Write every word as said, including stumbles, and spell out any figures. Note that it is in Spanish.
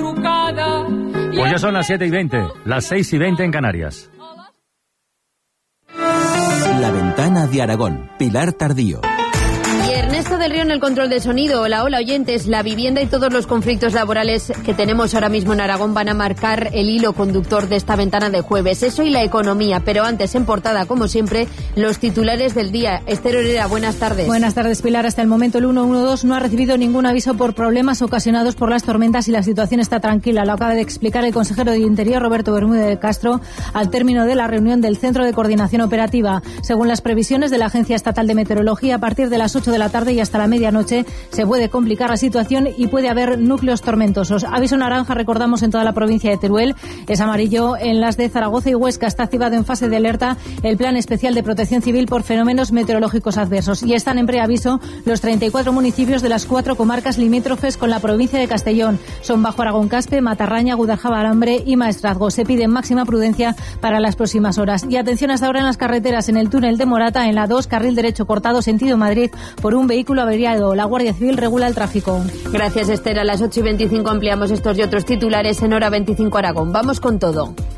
Pues ya son las siete y veinte, las seis y veinte en Canarias. La Ventana de Aragón, Pilar Tardío. Y Ernesto del Río en el control de sonido. Hola, hola oyentes. La vivienda y todos los conflictos laborales que tenemos ahora mismo en Aragón van a marcar el hilo conductor de esta ventana de jueves. Eso y la economía, pero antes en portada, como siempre, los titulares del día. Esther Herrera, buenas tardes. Buenas tardes, Pilar. Hasta el momento el ciento doce no ha recibido ningún aviso por problemas ocasionados por las tormentas y la situación está tranquila. Lo acaba de explicar el consejero de Interior, Roberto Bermúdez de Castro, al término de la reunión del Centro de Coordinación Operativa. Según las previsiones de la Agencia Estatal de Meteorología, a partir de las ocho de la tarde y hasta la medianoche se puede complicar la situación y puede haber núcleos tormentosos. Aviso naranja, recordamos, en toda la provincia de Teruel, es amarillo en las de Zaragoza y Huesca. Está activado en fase de alerta el Plan Especial de Protección Civil por fenómenos meteorológicos adversos y están en preaviso los treinta y cuatro municipios de las cuatro comarcas limítrofes con la provincia de Castellón. Son Bajo Aragón Caspe, Matarraña, Guadalajara, Alambre y Maestrazgo. Se pide máxima prudencia para las próximas horas. Y atención hasta ahora en las carreteras, en el túnel de Morata, en la dos, carril derecho cortado sentido Madrid por un vehículo averiado. La Guardia Civil regula el tráfico. Gracias, Esther. A las ocho y veinticinco ampliamos estos y otros titulares en Hora veinticinco Aragón. Vamos con todo.